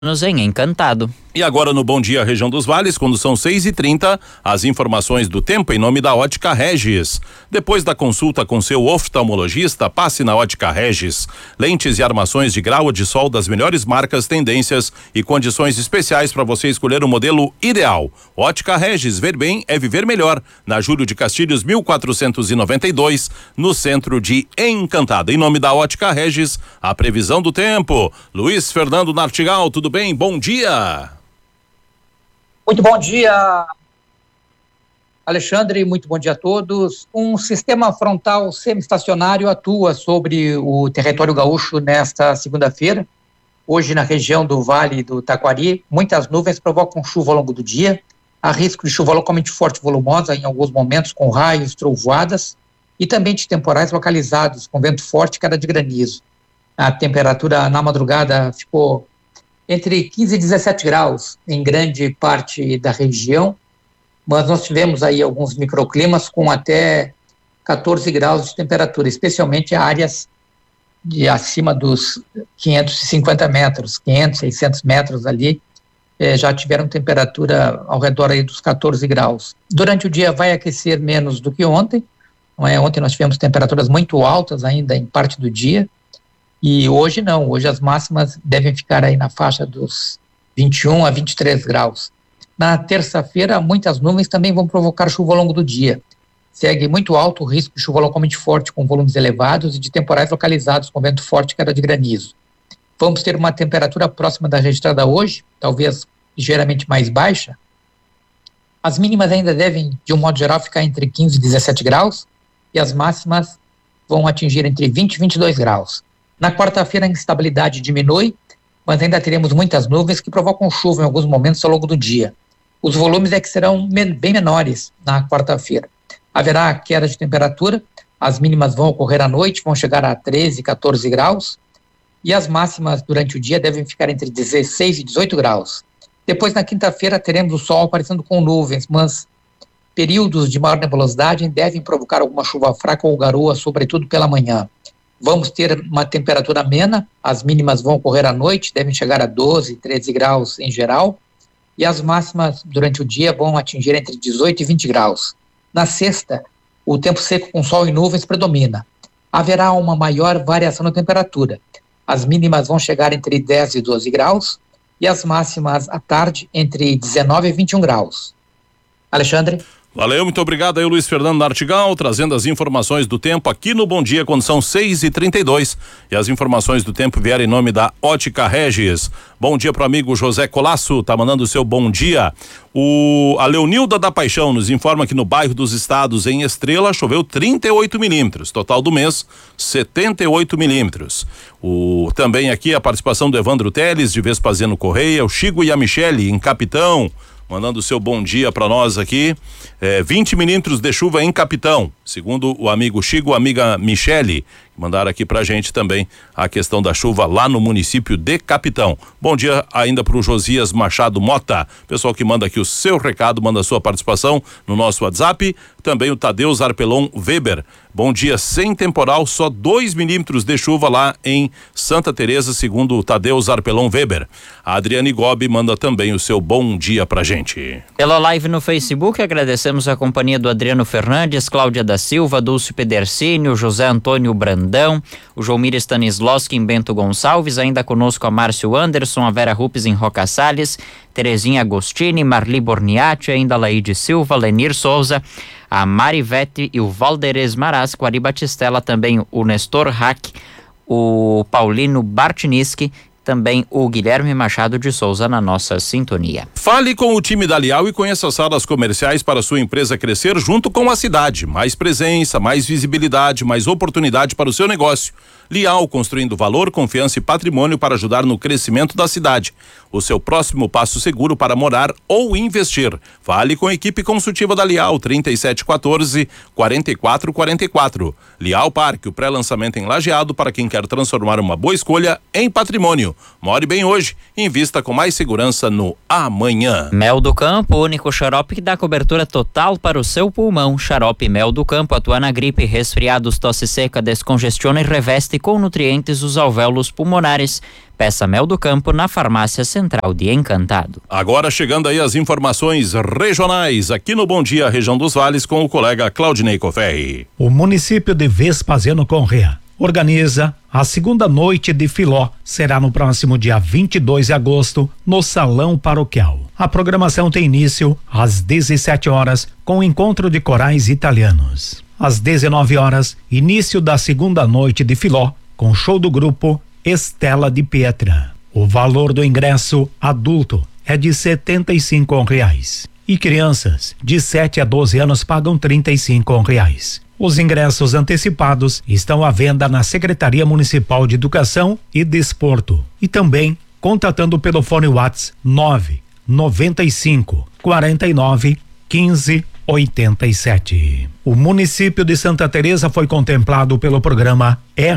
em Encantado. E agora no Bom Dia Região dos Vales, quando são 6h30, as informações do tempo em nome da Ótica Regis. Depois da consulta com seu oftalmologista, passe na Ótica Regis. Lentes e armações de grau de sol das melhores marcas, tendências e condições especiais para você escolher o modelo ideal. Ótica Regis, ver bem é viver melhor. Na Júlio de Castilhos, 1492, no centro de Encantado. Em nome da Ótica Regis, a previsão do tempo. Luiz Fernando Nartigal, tudo bem? Bom dia! Muito bom dia, Alexandre, muito bom dia a todos. Um sistema frontal semi-estacionário atua sobre o território gaúcho nesta segunda-feira. Hoje, na região do Vale do Taquari, muitas nuvens provocam chuva ao longo do dia. Há risco de chuva localmente forte e volumosa em alguns momentos, com raios, trovoadas, e também de temporais localizados, com vento forte e queda de granizo. A temperatura na madrugada ficou entre 15 e 17 graus em grande parte da região, mas nós tivemos aí alguns microclimas com até 14 graus de temperatura, especialmente áreas de acima dos 550 metros, 500, 600 metros ali, já tiveram temperatura ao redor aí dos 14 graus. Durante o dia vai aquecer menos do que ontem, não é? Ontem nós tivemos temperaturas muito altas ainda em parte do dia, e hoje não, hoje as máximas devem ficar aí na faixa dos 21 a 23 graus. Na terça-feira, muitas nuvens também vão provocar chuva ao longo do dia. Segue muito alto o risco de chuva localmente forte com volumes elevados e de temporais localizados com vento forte e queda de granizo. Vamos ter uma temperatura próxima da registrada hoje, talvez ligeiramente mais baixa. As mínimas ainda devem, de um modo geral, ficar entre 15 e 17 graus e as máximas vão atingir entre 20 e 22 graus. Na quarta-feira a instabilidade diminui, mas ainda teremos muitas nuvens que provocam chuva em alguns momentos ao longo do dia. Os volumes é que serão bem menores na quarta-feira. Haverá queda de temperatura, as mínimas vão ocorrer à noite, vão chegar a 13, 14 graus, e as máximas durante o dia devem ficar entre 16 e 18 graus. Depois, na quinta-feira, teremos o sol aparecendo com nuvens, mas períodos de maior nebulosidade devem provocar alguma chuva fraca ou garoa, sobretudo pela manhã. Vamos ter uma temperatura amena, as mínimas vão ocorrer à noite, devem chegar a 12, 13 graus em geral, e as máximas durante o dia vão atingir entre 18 e 20 graus. Na sexta, o tempo seco com sol e nuvens predomina. Haverá uma maior variação na temperatura. As mínimas vão chegar entre 10 e 12 graus, e as máximas à tarde entre 19 e 21 graus. Alexandre? Valeu, muito obrigado aí, Luiz Fernando Nartigal, trazendo as informações do tempo aqui no Bom Dia, quando são 6h32. E as informações do tempo vieram em nome da Ótica Regis. Bom dia pro amigo José Colasso, tá mandando o seu bom dia. A Leonilda da Paixão nos informa que no bairro dos Estados, em Estrela, choveu 38 milímetros. Total do mês, 78 milímetros. Também aqui a participação do Evandro Teles, de Vespasiano Correia, o Chico e a Michele, em Capitão, mandando o seu bom dia para nós aqui. 20 milímetros de chuva em Capitão, segundo o amigo Chico, a amiga Michele, que mandaram aqui pra gente também a questão da chuva lá no município de Capitão. Bom dia ainda pro Josias Machado Mota, pessoal que manda aqui o seu recado, manda a sua participação no nosso WhatsApp. Também o Tadeu Zarpelon Weber. Bom dia, sem temporal, só 2 milímetros de chuva lá em Santa Teresa, segundo o Tadeu Zarpelon Weber. A Adriane Gobi manda também o seu bom dia pra gente. Pela live no Facebook, agradecemos a companhia do Adriano Fernandes, Cláudia da Silva, Dulce Pedercínio, José Antônio Brandão, o Joelmir Stanislavski em Bento Gonçalves, ainda conosco a Márcio Anderson, a Vera Rupes em Roca Salles, Terezinha Agostini, Marli Borniati, ainda a Laide Silva, Lenir Souza, a Marivete e o Valderes Maras, Ari Batistella, também o Nestor Hack, o Paulino Bartiniski, também o Guilherme Machado de Souza na nossa sintonia. Fale com o time da Lial e conheça as salas comerciais para sua empresa crescer junto com a cidade. Mais presença, mais visibilidade, mais oportunidade para o seu negócio. Lial, construindo valor, confiança e patrimônio para ajudar no crescimento da cidade. O seu próximo passo seguro para morar ou investir. Fale com a equipe consultiva da Lial, 3714-4444. Lial Parque, o pré-lançamento em Lajeado para quem quer transformar uma boa escolha em patrimônio. More bem hoje, invista com mais segurança no amanhã. Mel do Campo, o único xarope que dá cobertura total para o seu pulmão. Xarope Mel do Campo atua na gripe, resfriados, tosse seca, descongestiona e reveste com nutrientes os alvéolos pulmonares. Peça Mel do Campo na Farmácia Central de Encantado. Agora chegando aí as informações regionais aqui no Bom Dia Região dos Vales com o colega Claudinei Coferri. O município de Vespasiano Conrêa organiza a segunda noite de Filó. Será no próximo dia 22 de agosto no Salão Paroquial. A programação tem início às 17 horas com o encontro de corais italianos. Às 19 horas, início da segunda noite de Filó com show do grupo Estela de Pietra. O valor do ingresso adulto é de R$75 e crianças de 7 a 12 anos pagam R$35. Os ingressos antecipados estão à venda na Secretaria Municipal de Educação e Desporto e também contatando pelo fone WhatsApp 995 49 15 87. O município de Santa Teresa foi contemplado pelo programa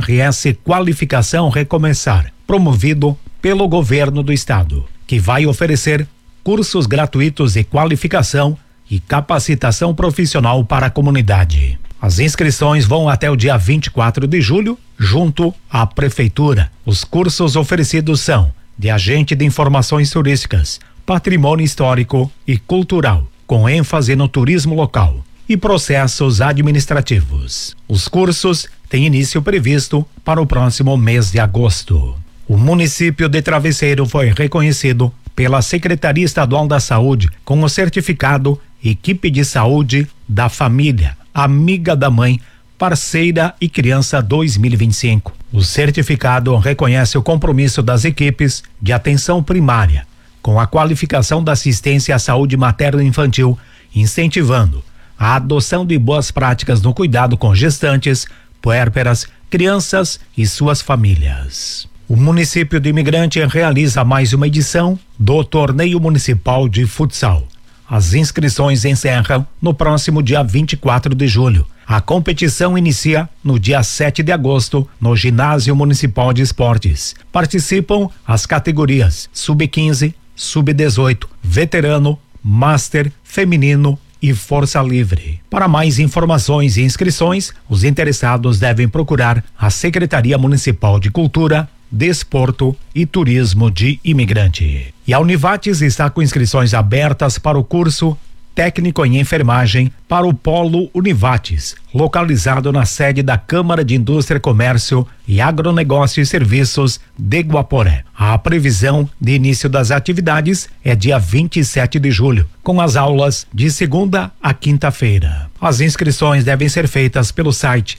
RS Qualificação Recomeçar, promovido pelo governo do estado, que vai oferecer cursos gratuitos de qualificação e capacitação profissional para a comunidade. As inscrições vão até o dia 24 de julho, junto à prefeitura. Os cursos oferecidos são de agente de informações turísticas, patrimônio histórico e cultural, com ênfase no turismo local e processos administrativos. Os cursos têm início previsto para o próximo mês de agosto. O município de Travesseiro foi reconhecido pela Secretaria Estadual da Saúde com o certificado Equipe de Saúde da Família, Amiga da Mãe, Parceira e Criança 2025. O certificado reconhece o compromisso das equipes de atenção primária com a qualificação da assistência à saúde materno-infantil, incentivando a adoção de boas práticas no cuidado com gestantes, puérperas, crianças e suas famílias. O município de Imigrante realiza mais uma edição do Torneio Municipal de Futsal. As inscrições encerram no próximo dia 24 de julho. A competição inicia no dia 7 de agosto no Ginásio Municipal de Esportes. Participam as categorias Sub-15, Sub-18, Veterano, Master, Feminino e Força Livre. Para mais informações e inscrições, os interessados devem procurar a Secretaria Municipal de Cultura, Desporto e Turismo de Imigrante. E a Univates está com inscrições abertas para o curso Técnico em Enfermagem para o Polo Univates, localizado na sede da Câmara de Indústria, Comércio e Agronegócio e Serviços de Guaporé. A previsão de início das atividades é dia 27 de julho, com as aulas de segunda a quinta-feira. As inscrições devem ser feitas pelo site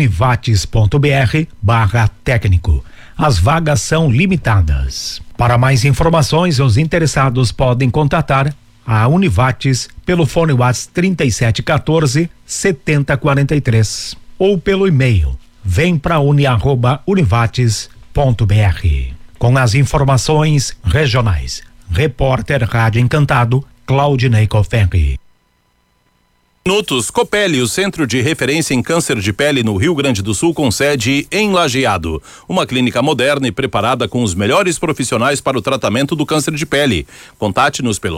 univates.br/técnico. As vagas são limitadas. Para mais informações, os interessados podem contatar a Univates pelo fone WhatsApp 3714 7043 ou pelo e-mail vemprauni@univates.br. Com as informações regionais, repórter Rádio Encantado, Claudinei Coferri. Minutos. Copeli, o centro de referência em câncer de pele no Rio Grande do Sul, com sede em Lajeado. Uma clínica moderna e preparada com os melhores profissionais para o tratamento do câncer de pele. Contate-nos pelo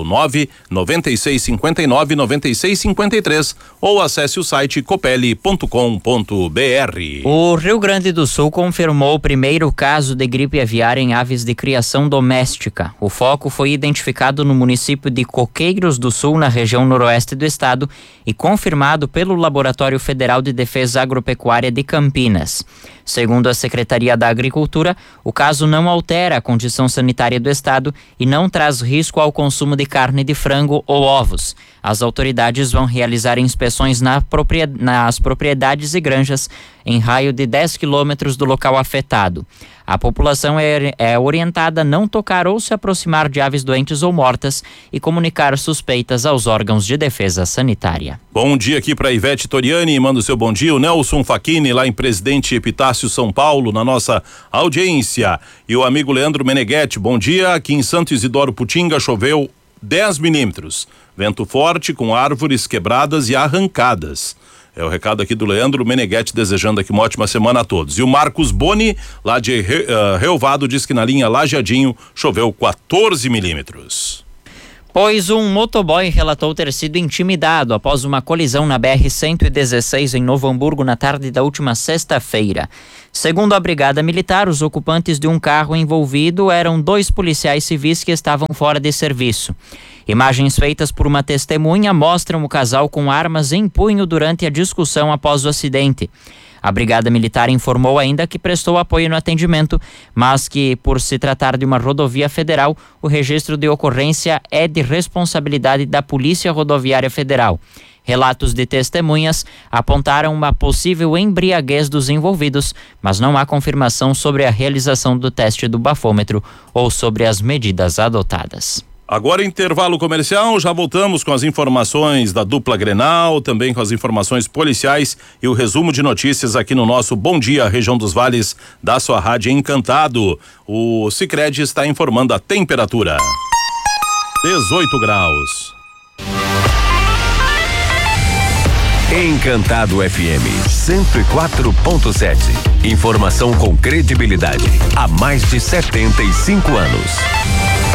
996599653 ou acesse o site copeli.com.br. O Rio Grande do Sul confirmou o primeiro caso de gripe aviária em aves de criação doméstica. O foco foi identificado no município de Coqueiros do Sul, na região noroeste do estado, e confirmado pelo Laboratório Federal de Defesa Agropecuária de Campinas. Segundo a Secretaria da Agricultura, o caso não altera a condição sanitária do estado e não traz risco ao consumo de carne de frango ou ovos. As autoridades vão realizar inspeções nas propriedades e granjas em raio de 10 quilômetros do local afetado. A população é orientada a não tocar ou se aproximar de aves doentes ou mortas e comunicar suspeitas aos órgãos de defesa sanitária. Bom dia aqui para Ivete Toriani, manda o seu bom dia. O Nelson Facchini, lá em Presidente Epitácio, São Paulo, na nossa audiência. E o amigo Leandro Meneghetti, bom dia. Aqui em Santo Isidoro Putinga choveu 10 milímetros. Vento forte com árvores quebradas e arrancadas. É o recado aqui do Leandro Meneghetti, desejando aqui uma ótima semana a todos. E o Marcos Boni, lá de Relvado, diz que na linha Lajeadinho choveu 14 milímetros. Pois um motoboy relatou ter sido intimidado após uma colisão na BR-116 em Novo Hamburgo na tarde da última sexta-feira. Segundo a Brigada Militar, os ocupantes de um carro envolvido eram 2 policiais civis que estavam fora de serviço. Imagens feitas por uma testemunha mostram o casal com armas em punho durante a discussão após o acidente. A Brigada Militar informou ainda que prestou apoio no atendimento, mas que, por se tratar de uma rodovia federal, o registro de ocorrência é de responsabilidade da Polícia Rodoviária Federal. Relatos de testemunhas apontaram uma possível embriaguez dos envolvidos, mas não há confirmação sobre a realização do teste do bafômetro ou sobre as medidas adotadas. Agora intervalo comercial, já voltamos com as informações da dupla Grenal, também com as informações policiais e o resumo de notícias aqui no nosso Bom Dia Região dos Vales da sua rádio Encantado. O Sicredi está informando a temperatura. 18 graus. Encantado FM 104.7. Informação com credibilidade há mais de 75 anos.